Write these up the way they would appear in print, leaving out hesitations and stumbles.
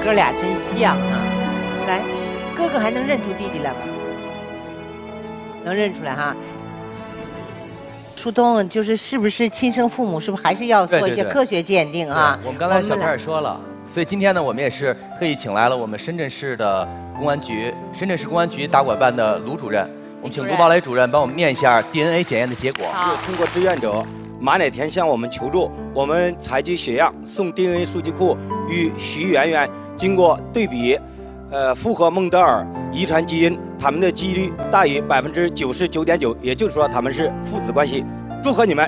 哥俩真像啊！来，哥哥还能认出弟弟来吗？能认出来哈。初冬是不是亲生父母？是不是还是要做一些科学鉴定啊？ 我们刚才小片也说了，所以今天呢，我们也是特意请来了我们深圳市公安局打管办的卢主任，我们请卢宝磊主任帮我们念一下 DNA 检验的结果。 通过志愿者马乃天向我们求助，我们采集血样送 DNA 数据库，与徐媛媛经过对比，符合孟德尔遗传基因，他们的几率大于99.9%，也就是说他们是父子关系。祝贺你们！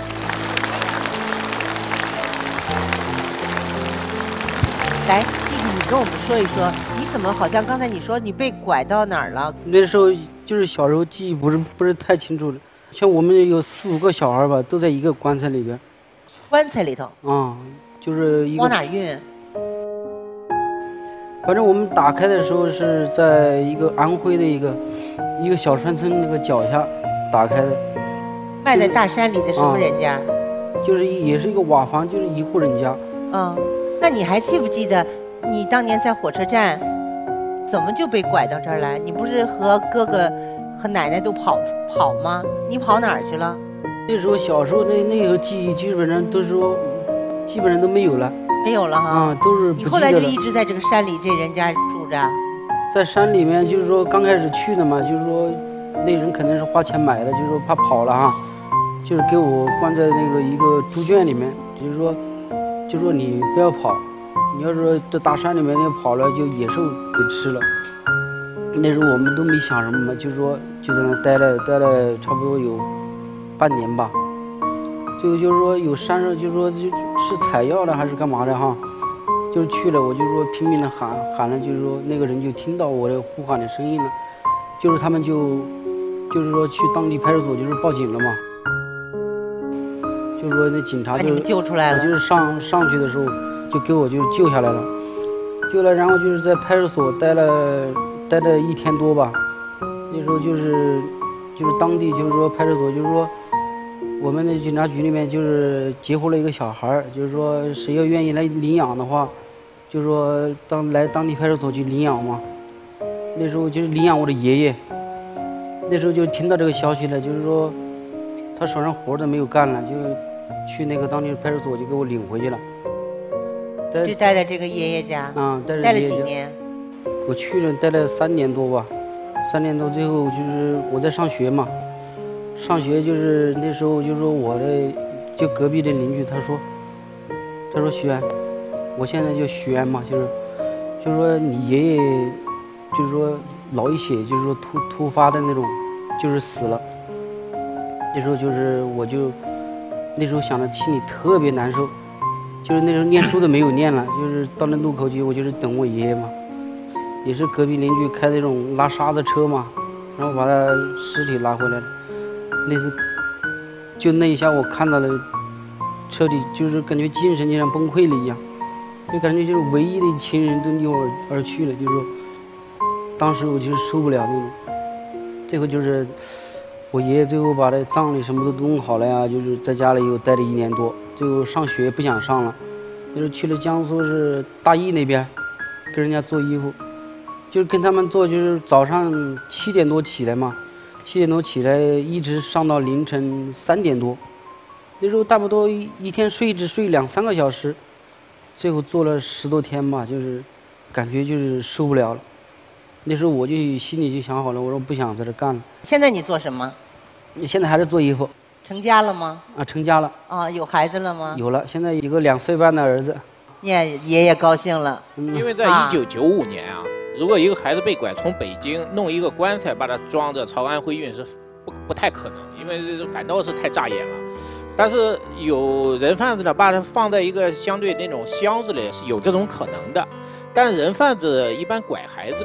来，弟弟，你跟我们说一说，你怎么好像刚才你说你被拐到哪儿了？ 那时候就是小时候记忆不是太清楚了，像我们有4、5个小孩吧，都在一个棺材里边。 棺材里头？ 啊，就是一个。 往哪运？ 反正我们打开的时候是在一个安徽的一个小山村那个脚下打开的。 卖在大山里的什么人家？ 就是也是一个瓦房，就是一户人家。 那你还记不记得你当年在火车站怎么就被拐到这儿来？你不是和哥哥和奶奶都跑吗？你跑哪儿去了？ 那时候小时候那时候记忆基本上都没有了。 没有了哈。 都是不记得了。 你后来就一直在这个山里这人家住着？ 在山里面，就是说刚开始去的嘛，就是说那人肯定是花钱买的，就是说怕跑了哈，就是给我关在那个一个猪圈里面，就是说你不要跑，你要是说这大山里面你跑了，就野兽给吃了。那时候我们都没想什么嘛，就是说就在那待了差不多有半年吧。就是说有山上就是说是采药了还是干嘛的哈，就是去了我就说拼命的喊了，就是说那个人就听到我的呼喊的声音了，就是他们就是说去当地派出所就是报警了嘛，就是说那警察就把你们救出来了， 就是上去的时候就给我就救下来了，然后就是在派出所待了1天多吧，那时候就是当地就是说派出所就是说。我们的警察局里面就是截获了一个小孩，就是说谁要愿意来领养的话，就是说来当地派出所去领养嘛。那时候就是领养我的爷爷，那时候就听到这个消息了，就是说他手上活都没有干了，就去那个当地派出所就给我领回去了。 就待在这个爷爷家。待了几年？ 我去了待了3年多吧，3年多，最后就是我在上学嘛。上学就是那时候就是说我的就隔壁的邻居他说徐安，我现在叫徐安嘛，就是说你爷爷就是说脑溢血就是说突发的那种就是死了。那时候就是我就那时候想着心里特别难受，就是那时候念书都没有念了，就是到那路口去我就是等我爷爷嘛，也是隔壁邻居开那种拉沙子车嘛，然后把他尸体拉回来了。那次就那一下我看到了，彻底就是感觉精神就像崩溃了一样，就感觉就是唯一的亲人都离我而去了，就是说当时我就是受不了那种。最后就是我爷爷最后把这葬礼什么都弄好了呀，就是在家里又待了1年多，最后上学不想上了，就是去了江苏是大邑那边跟人家做衣服，就是跟他们做，就是早上7点多起来嘛，7点多起来，一直上到凌晨3点多，那时候差不多一天只睡2、3个小时，最后做了10多天吧，就是感觉就是受不了了。那时候我就心里就想好了，我说不想在这干了。 现在你做什么？ 现在还是做衣服。 成家了吗？ 成家了。 有孩子了吗？ 有了，现在有个2岁半的儿子。 爷爷高兴了。 因为在1995年啊，如果一个孩子被拐，从北京弄一个棺材把他装着朝安徽运是不太可能，因为反倒是太扎眼了。但是有人贩子呢，把它放在一个相对那种箱子里，是有这种可能的。但人贩子一般拐孩子的